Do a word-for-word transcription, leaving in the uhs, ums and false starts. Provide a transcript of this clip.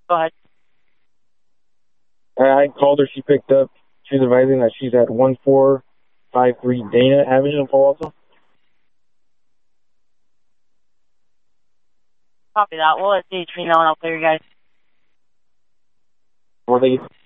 Go ahead. I called her. She picked up. She's advising that she's at one four five three Dana Avenue in Palo Alto. Copy that. We'll let D H P know and I'll clear you guys. Well, they